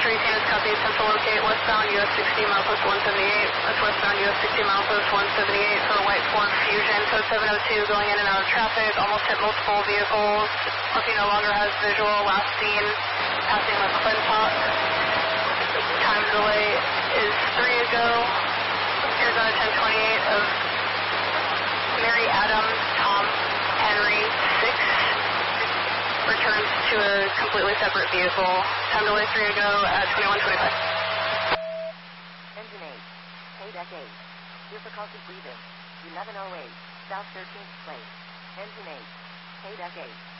Tracy is copy, attempt to locate westbound US 60 milepost 178. That's westbound US 60 milepost 178 for White Fork Fusion, code 702 going in and out of traffic, almost hit multiple vehicles. Puppy no longer has visual, last seen passing McClintock. Time delay is 3 ago. Arizona 1028 of Mary Adams, Tom Henry 6. Returns to a completely separate vehicle. Time delay 3 ago at 21:25. Engine 8, KDEC 8. Difficulty breathing. 1108, South 13th Place. Engine 8, KDEC 8.